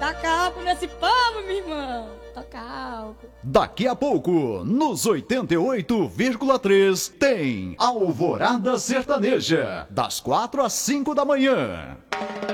Taca álcool nesse povo, meu irmão. Toca álcool. Daqui a pouco, nos 88,3, tem Alvorada Sertaneja, das 4 às 5 da manhã.